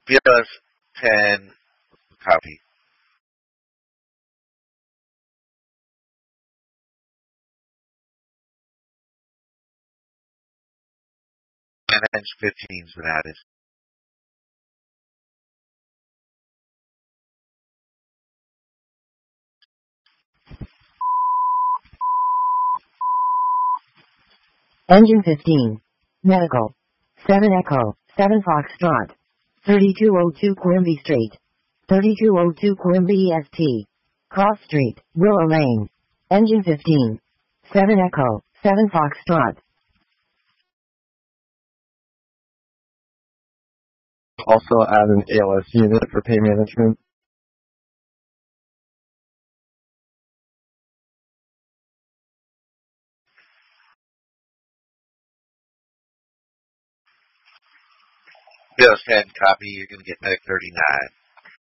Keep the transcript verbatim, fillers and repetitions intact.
B L S ten, copy. And then fifteen's been added. Engine fifteen. Medical. seven Echo, seven Foxtrot. thirty-two oh two Quimby Street. thirty-two oh two Quimby E S T. Cross Street, Willow Lane. Engine fifteen. seven Echo, seven Foxtrot. Also add an A L S unit for pay management. B L S ten, copy. You're going to get Medic thirty-nine.